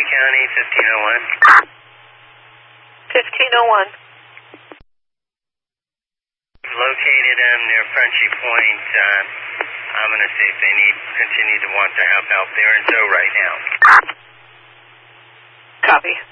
County, 1501. 1501. Located near Frenchy Point. I'm going to see if they continue to want to help out there in Zoe right now. Copy.